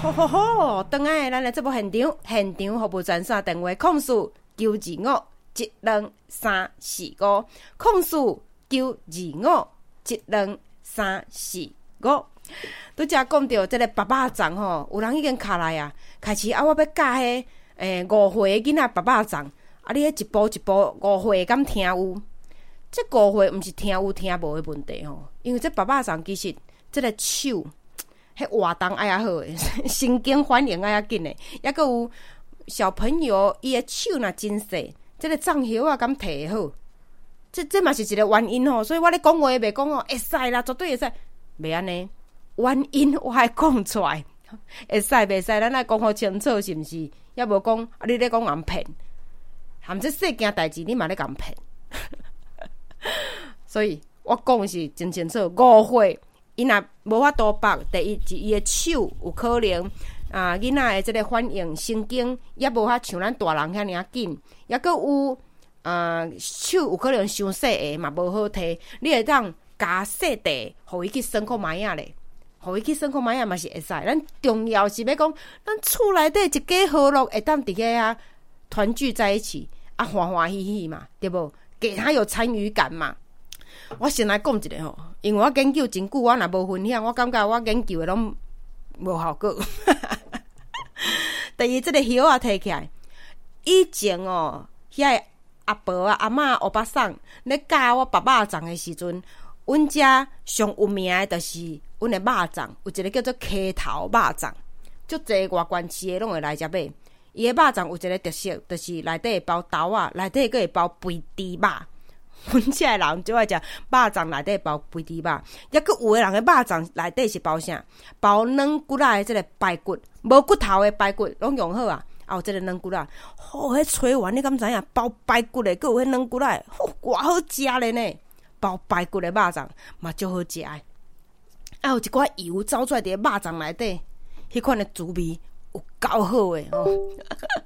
好，回来咱的节目现场服务专线电话控诉925-12345，控诉925-12345。拄则讲到这个爸爸粽吼，有人已经卡来啊，开始我要教迄5岁的囡仔爸爸粽，你迄一步一步5岁敢听有？这5岁毋是听有听无的问题吼，因为这爸爸粽其实这个手。迄活动爱较好诶，神经反应爱较紧诶，抑阁有小朋友伊诶手若真细，这个粽叶啊敢摕好，这嘛是一个原因吼。所以我咧讲话袂讲哦，会使啦，绝对会使，袂安尼。原因我爱讲出来，会使袂使，咱爱讲好清楚是毋是？抑无讲你咧讲人骗，含这细件代志你嘛咧人骗，所以我讲是真清楚，5岁。伊若无法度绑，第一是伊的手有可能囡仔的即个反应神经也无法像咱大人遐尔紧，抑阁有手有可能伤细个嘛无好摕，你会当加细地，互伊去耍看卖仔咧，互伊去耍看卖仔嘛是会使。咱重要是要讲，咱厝内底一家和乐，会当伫遐团聚在一起，欢欢喜喜嘛，对无？给他有参与感嘛。我先来讲一个吼，因为我研究真久，我若无分享，我感觉我研究的拢无效果。第一，这个叶啊摕起来，以前哦，遐阿婆啊、阿嬷、欧巴桑咧教我爸爸粽的时阵，阮遮上有名的就是阮的肉粽，有一个叫做溪头肉粽，足济外县市的拢会来遮买。伊的肉粽有一个特色，就是内底会包豆啊，内底佫会包肥猪肉。阮遮的人就爱食肉粽，内底包肥猪肉，抑佫有的人的肉粽内底是包啥？包软骨仔的即个排骨，无骨头的排骨拢用好啊。有即个软骨仔，迄吹完你敢知影？包排骨的，佫有迄软骨仔，偌好食咧呢！包排骨的肉粽嘛，足好食的。有一寡油走出来伫肉粽内底，迄款的滋味有够好诶吼。